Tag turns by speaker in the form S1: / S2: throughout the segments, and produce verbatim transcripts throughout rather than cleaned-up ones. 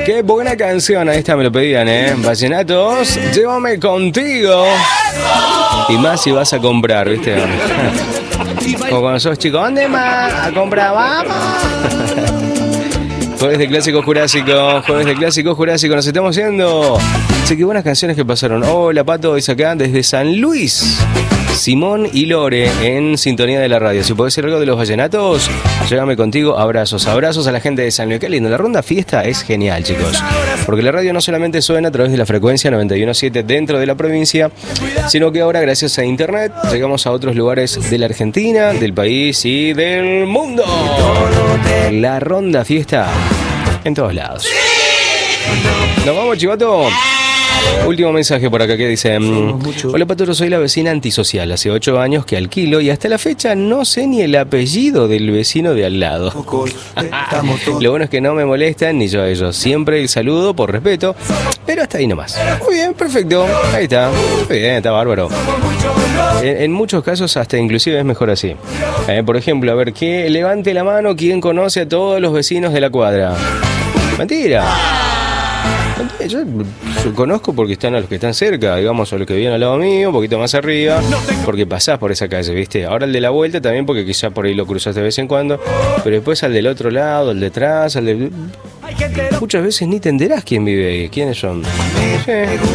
S1: Qué buena canción, ahí está, me lo pedían, ¿eh? Vallenatos, llévame contigo. Y más si vas a comprar, ¿viste? Como cuando sos chico, ¿dónde más? A comprar, vamos. Jueves de Clásico Jurásico, Jueves de Clásico Jurásico, nos estamos yendo. Che, qué buenas canciones que pasaron. Hola, Pato, es acá desde San Luis. Simón y Lore en sintonía de la radio. Si podés decir algo de los vallenatos, llévame contigo. Abrazos, abrazos a la gente de San Luis. Qué lindo, la ronda fiesta es genial, chicos. Porque la radio no solamente suena a través de la frecuencia noventa y uno punto siete dentro de la provincia, sino que ahora, gracias a internet, llegamos a otros lugares de la Argentina, del país y del mundo. La ronda fiesta en todos lados. Nos vamos, chivato. Último mensaje por acá que dice: hola, Paturo, soy la vecina antisocial. Hace ocho años que alquilo y hasta la fecha no sé ni el apellido del vecino de al lado. Lo bueno es que no me molestan ni yo a ellos. Siempre el saludo por respeto, pero hasta ahí nomás. Muy bien, perfecto. Ahí está. Muy bien, está bárbaro. En, en muchos casos hasta inclusive es mejor así. Eh, por ejemplo, a ver, que levante la mano quien conoce a todos los vecinos de la cuadra. Mentira. Yo, yo conozco porque están a los que están cerca, digamos, a los que viven al lado mío, un poquito más arriba, porque pasás por esa calle, ¿viste? Ahora el de la vuelta también, porque quizá por ahí lo cruzaste de vez en cuando, pero después al del otro lado, al detrás, al del... Muchas veces ni te enterás quién vive ahí, quiénes son. Sí.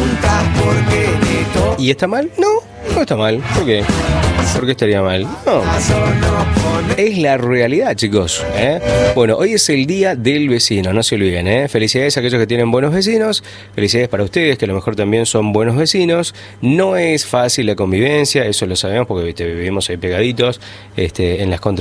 S1: ¿Y está mal? No, no está mal. ¿Por qué? ¿Por qué estaría mal? No. Es la realidad, chicos, ¿eh? Bueno, hoy es el día del vecino, no se olviden, ¿eh? Felicidades a aquellos que tienen buenos vecinos. Felicidades para ustedes, que a lo mejor también son buenos vecinos. No es fácil la convivencia, eso lo sabemos porque, ¿viste? Vivimos ahí pegaditos, este, en las contra